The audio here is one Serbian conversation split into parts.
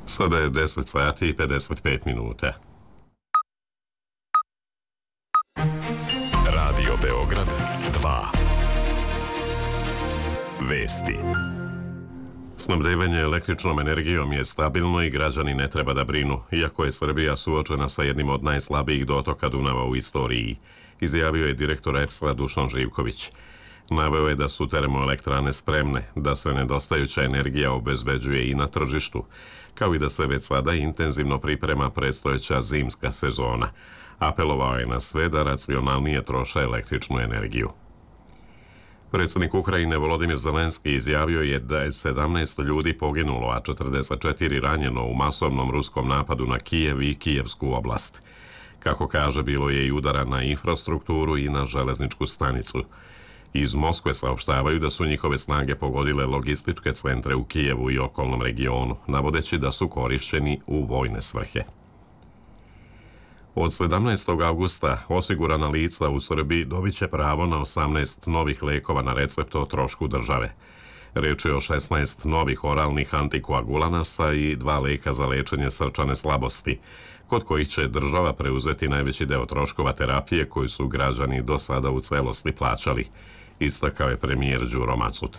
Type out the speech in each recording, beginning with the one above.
Sada je 10 sati i 55 minuta. Radio Beograd 2. Vesti. Snabdevanje električnom energijom je stabilno i građani ne treba da brinu, iako je Srbija suočena sa jednim od najslabijih dotoka Dunava u istoriji, izjavio je direktor EPS-a Dušan Živković. Naveo je da su termoelektrane spremne, da se nedostajuća energija obezbeđuje i na tržištu, kao i da se već sada intenzivno priprema predstojeća zimska sezona. Apelovao je na sve da racionalnije troše električnu energiju. Predsjednik Ukrajine Volodimir Zelenski izjavio je da je 17 ljudi poginulo, a 44 ranjeno u masovnom ruskom napadu na Kijev i Kijevsku oblast. Kako kaže, bilo je i udara na infrastrukturu i na železničku stanicu. Iz Moskve saopštavaju da su njihove snage pogodile logističke centre u Kijevu i okolnom regionu, navodeći da su korišćeni u vojne svrhe. Od 17. avgusta osigurana lica u Srbiji dobit će pravo na 18 novih lekova na recept o trošku države. Reč je o 16 novih oralnih antikoagulanasa i 2 leka za lečenje srčane slabosti, kod kojih će država preuzeti najveći deo troškova terapije koju su građani do sada u celosti plaćali, istakao je premijer Đuro Macut.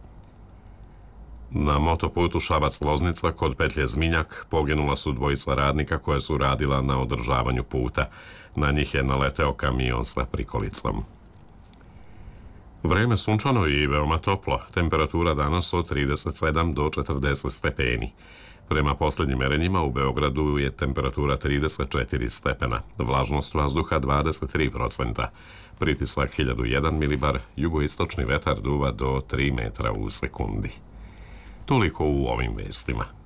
Na motoputu Šabac-Loznica kod petlje Zminjak poginula su dvojica radnika koja su radila na održavanju puta. Na njih je naleteo kamion sa prikolicom. Vreme sunčano i veoma toplo. Temperatura danas od 37 do 40 stepeni. Prema posljednjim merenjima u Beogradu je temperatura 34 stepena, vlažnost vazduha 23%, pritisak 1001 milibar, jugoistočni vetar duva do 3 metra u sekundi. Toliko u ovim vestima.